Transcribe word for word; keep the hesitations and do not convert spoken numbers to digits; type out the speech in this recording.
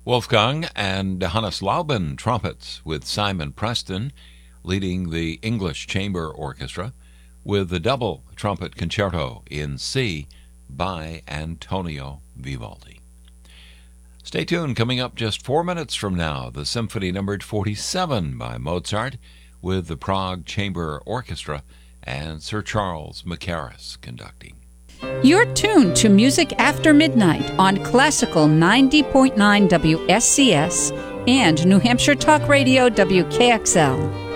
Wolfgang and Hannes Lauben trumpets, with Simon Preston leading the English Chamber Orchestra with the double trumpet concerto in C by Antonio Vivaldi. Stay tuned. Coming up just four minutes from now, the Symphony numbered forty-seven by Mozart with the Prague Chamber Orchestra and Sir Charles Mackerras conducting. You're tuned to Music After Midnight on Classical ninety point nine W S C S and New Hampshire Talk Radio W K X L.